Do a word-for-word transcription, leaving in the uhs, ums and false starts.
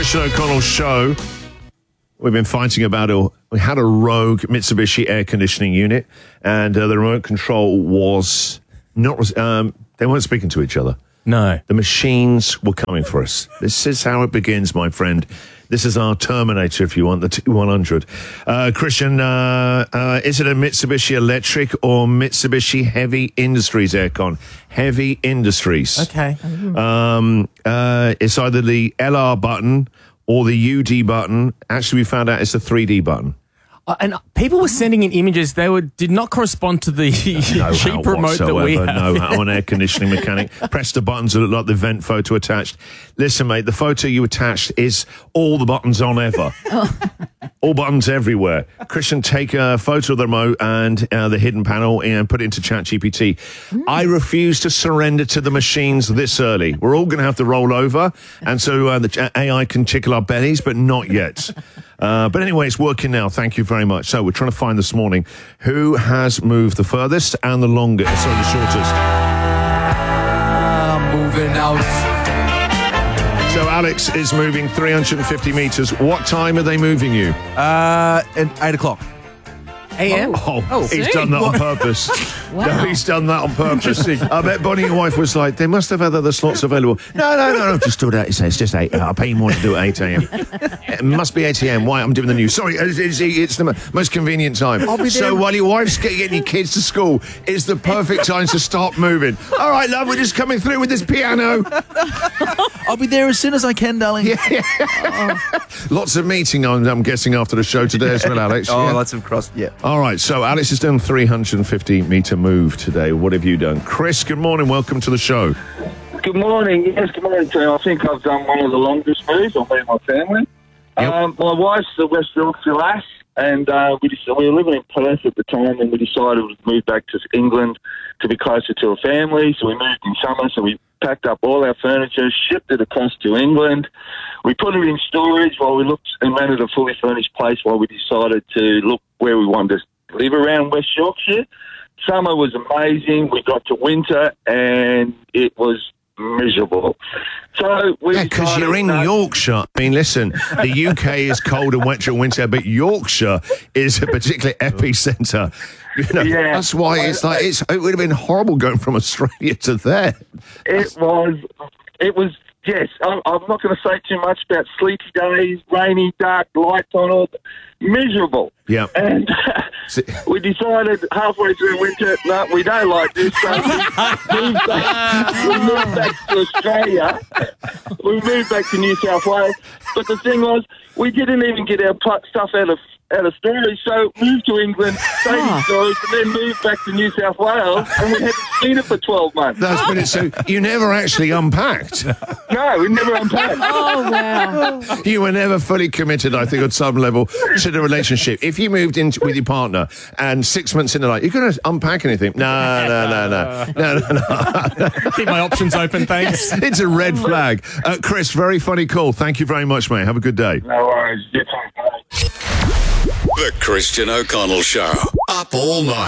Christian O'Connell show. We've been fighting about a, we had a rogue Mitsubishi air conditioning unit, and uh, the remote control was not, um, they weren't speaking to each other. No. The machines were coming for us. This is how it begins, my friend. This is our Terminator, if you want, the T one hundred. Uh, Christian, uh, uh, is it a Mitsubishi Electric or Mitsubishi Heavy Industries aircon? Heavy Industries. Okay. Um, uh, it's either the L R button or the U D button. Actually, we found out it's the three D button. Uh, and people were sending in images. They were did not correspond to the No cheap how remote that we have. No, I'm an air conditioning mechanic. Press the buttons that look like the vent photo attached. Listen, mate, the photo you attached is all the buttons on ever. All buttons everywhere. Christian, take a photo of the remote and uh, the hidden panel and put it into ChatGPT. Mm. I refuse to surrender to the machines this early. We're all going to have to roll over, and so uh, the A I can tickle our bellies, but not yet. Uh, but anyway, it's working now. Thank you very much. So we're trying to find this morning who has moved the furthest and the longest, sorry, the shortest. Uh, moving out. So Alex is moving three hundred fifty metres. What time are they moving you? Uh, at eight o'clock. A M? Oh, Oh, he's soon. done that on purpose. Wow. No, he's done that on purpose. I bet Bonnie, your wife, was like, they must have had other slots available. No, no, no, no, just do it at, it's just eight. I'll pay you more to do it at eight a.m. It must be eight a.m. Why? I'm doing the news. Sorry, it's, it's, it's the most convenient time. So while your wife's getting your kids to school, it's the perfect time to start moving. All right, love, we're just coming through with this piano. I'll be there as soon as I can, darling. Yeah. Oh. Lots of meeting, I'm, I'm guessing, after the show today as well, Alex. Oh, yeah. lots of cross, yeah. All right, so Alex has done three hundred fifty metre move today. What have you done? Chris, good morning. Welcome to the show. Good morning. Yes, good morning, Tim. I think I've done one of the longest moves. I've been with my family. Yep. Um, my wife's a West Yorkshire lass, and uh, we, just, we were living in Perth at the time, and we decided we'd move back to England to be closer to a family. So we moved in summer, so we packed up all our furniture, shipped it across to England. We put it in storage while we looked and rented a fully furnished place while we decided to look where we wanted to live around West Yorkshire. Summer was amazing. We got to winter, and it was miserable. So we Yeah, because decided you're in that- Yorkshire. I mean, listen, the U K is cold and wet during winter, but Yorkshire is a particular epicentre. You know, Yeah. that's why it's like it's. It would have been horrible going from Australia to there. It was, it was, yes, I'm, I'm not going to say too much about sleepy days, rainy, dark, lights on, all miserable. Yeah. And we decided halfway through winter, no, we don't like this, so we moved back, we moved back to Australia. We moved back to New South Wales. But the thing was, we didn't even get our pl- stuff out of out of storage, so moved to England, stayed in storage, and then moved back to New South Wales, and we hadn't seen it for twelve months. That's been it. So you never actually unpacked. No, we never unpacked. Oh, wow. You were never fully committed, I think, on some level to the relationship. If you moved in with your partner and six months in the night, you're going to unpack anything? No, no, no, no, no, no, no. Keep my options open, thanks. It's a red flag. Uh, Chris, very funny call. Thank you very much, mate. Have a good day. No worries. Get on. The Christian O'Connell Show. Up all night.